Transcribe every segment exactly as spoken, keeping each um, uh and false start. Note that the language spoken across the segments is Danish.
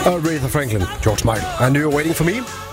Aretha Franklin, George Michael. I knew you were waiting for me.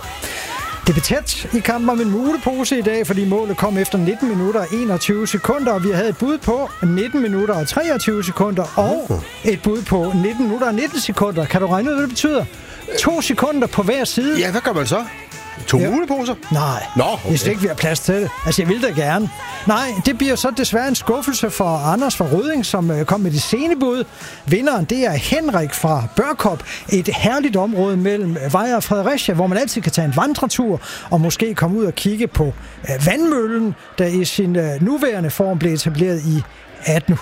Det blev tæt i kampen om en mulepose i dag, fordi målet kom efter nitten minutter og enogtyve sekunder, og vi havde et bud på nitten minutter og treogtyve sekunder, og et bud på nitten minutter og nitten sekunder. Kan du regne ud, hvad det betyder? To sekunder på hver side. Ja, hvad gør man så? To ja. muleposer? Nej, Nå, okay. Hvis det ikke vi har plads til det. Altså, jeg vil da gerne. Nej, det bliver så desværre en skuffelse for Anders fra Rødding, som øh, kom med det sene bud. Vinderen, det er Henrik fra Børkop. Et herligt område mellem Vejle og Fredericia, hvor man altid kan tage en vandretur og måske komme ud og kigge på øh, vandmøllen, der i sin øh, nuværende form blev etableret i atten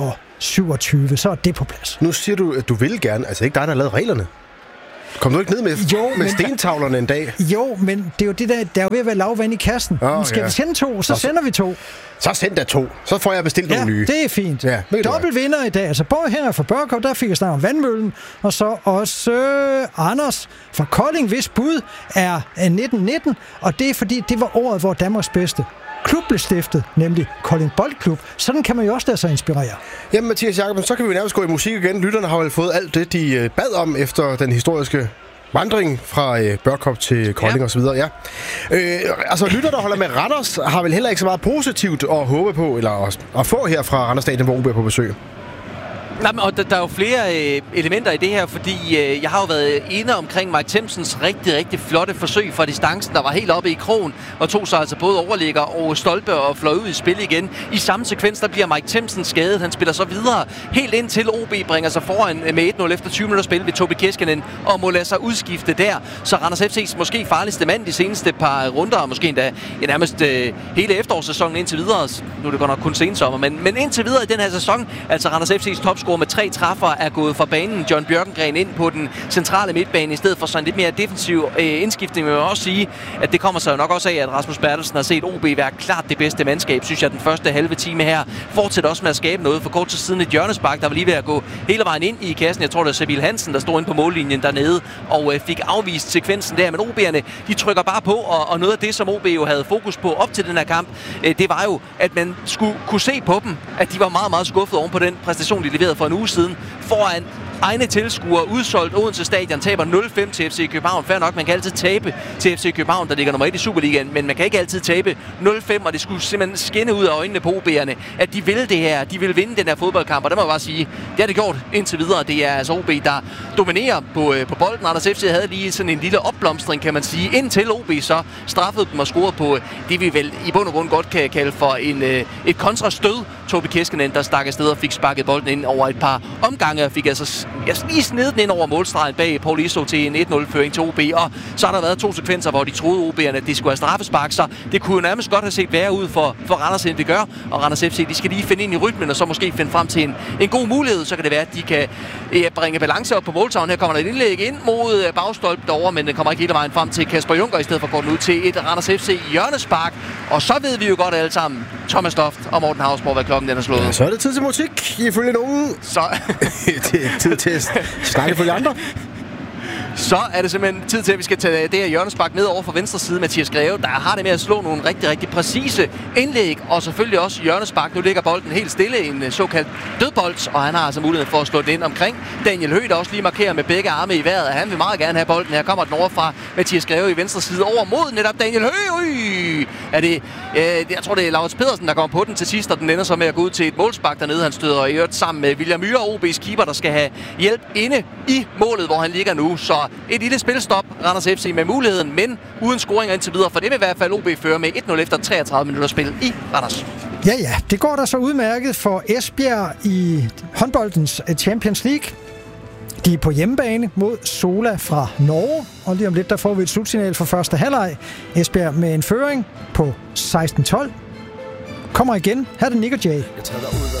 syvogtyve. Så er det på plads. Nu siger du, at du vil gerne. Altså ikke dig, der har lavet reglerne. Kom du ikke ned med, jo, med stentavlerne en dag? Jo, men det er jo det der, der er jo ved at være lavvand i kassen. Oh, Skal ja. vi sende to, så, så sender vi to. Så send der to. Så får jeg bestilt ja, nogle nye. Det er fint. Ja, dobbelt vinder i dag. Altså både her fra Børkop, der fik jeg snart om vandmøllen, og så også øh, Anders fra Kolding, hvis bud er nitten nitten, og det er fordi, det var året, hvor Danmarks bedste klub blev stiftet, nemlig Kolding Boldklub. Sådan kan man jo også lade sig inspirere. Jamen Mathias Jakobsen, så kan vi nærmest gå i musik igen. Lytterne har vel fået alt det, de bad om efter den historiske vandring fra øh, Børkop til Kolding ja. og så videre. Ja. Øh, altså lytter, der holder med Randers, har vel heller ikke så meget positivt at håbe på, eller at, at få her fra Randers Stadion, hvor O B er på besøg. Nej, men, og der, der er jo flere øh, elementer i det her, fordi øh, jeg har jo været inde omkring Mike Timsens rigtig, rigtig flotte forsøg fra distancen, der var helt oppe i krogen, og tog sig altså både overligger og stolpe og fløj ud i spil igen. I samme sekvens, der bliver Mike Timsen skadet. Han spiller så videre helt ind til O B bringer sig foran med et nul efter tyve minutter spil ved Tobi Keskinen, og må lade sig udskifte der. Så Randers F C's måske farligste mand de seneste par runder, og måske endda ja, nærmest øh, hele efterårssæsonen indtil videre. Nu er det godt nok kun sensommer, men, men indtil videre i den her sæson, altså Randers F C's topscorer med tre træffer er gået fra banen. John Bjørkengren ind på den centrale midtbane i stedet for sådan lidt mere defensiv øh, indskiftning. Men jeg vil også sige, at det kommer sig jo nok også af, at Rasmus Bertelsen har set O B være klart det bedste mandskab, synes jeg, den første halve time her. Fortsætter også med at skabe noget. For kort til siden et hjørnespark, der var lige ved at gå hele vejen ind i kassen. Jeg tror, det er Sabil Hansen, der stod inde på mållinjen dernede og øh, fik afvist sekvensen der. Men O B'erne, de trykker bare på, og, og noget af det, som O B jo havde fokus på op til den her kamp, øh, det var jo, at man skulle kunne se på dem, at de var meget, meget skuffet oven på den præstation, de leverede for en uge siden, foran egne tilskuere, udsolgt Odense Stadion, taber nul fem til F C København. Fair nok, man kan altid tabe til F C København, der ligger nummer et i Superligaen, men man kan ikke altid tabe nul fem, og det skulle simpelthen skinne ud af øjnene på O B'erne, at de vil det her, de vil vinde den her fodboldkamp, og det må jeg bare sige, det har det gjort indtil videre. Det er altså O B, der dominerer på, på bolden. Randers F C havde lige sådan en lille opblomstring, kan man sige, indtil O B så straffede dem og scorede på det, vi vel i bund og grund godt kan kalde for en, et kontrastød. Tobi Keskinen, der stak afsted og fik sparket bolden ind over et par omgange, og fik altså jeg lige sned den ind over målstregen bag Paul Iso til en et nul-føring til O B, og så har der været to sekvenser, hvor de troede O B'erne, at de skulle have straffespark, så det kunne jo nærmest godt have set værre ud for, for Randers, end det gør, og Randers F C, de skal lige finde ind i rytmen, og så måske finde frem til en, en god mulighed, så kan det være, at de kan ja, bringe balance op på måltavlen. Her kommer der et indlæg ind mod bagstolp derovre, men den kommer ikke hele vejen frem til Kasper Junker, i stedet for at gå den ud til et Randers F C hjørnespark, og så ved vi jo godt alle sammen, Thomas Toft og Morten Hausborg, hvad klokken den er slået. Ja, så er det tid til musik, ifølge nogen. Så det er tid til at snakke for de andre. Så er det simpelthen tid til, at vi skal tage det her hjørnespark ned over for venstre side. Mathias Greve, der har det med at slå nogle rigtig, rigtig præcise indlæg, og selvfølgelig også hjørnespark. Nu ligger bolden helt stille, en såkaldt dødbold, og han har altså mulighed for at slå den ind omkring Daniel Høgh, der også lige markerer med begge arme i vejret. Han vil meget gerne have bolden. Her kommer den over fra Mathias Greve i venstre side over mod netop Daniel Høgh. Ui! Er det, øh, jeg tror, det er Laurits Pedersen, der kommer på den til sidst, og den ender så med at gå ud til et målspark dernede. Han støder i øvrigt sammen med William Myhre, O B's keeper, der skal have hjælp inde i målet, hvor han ligger nu. Så et lille spilstop, Randers F C med muligheden, men uden scoringer indtil videre, for det vil i hvert fald O B føre med et nul efter treogtredive minutter spil i Randers. Ja, ja, det går da så udmærket for Esbjerg i håndboldens Champions League. De er på hjemmebane mod Sola fra Norge, og lige om lidt, der får vi et slutsignal for første halvleg. Esbjerg med en føring på seksten tolv. Kommer igen. Her er det Nick og Jay. Jeg tager dig ud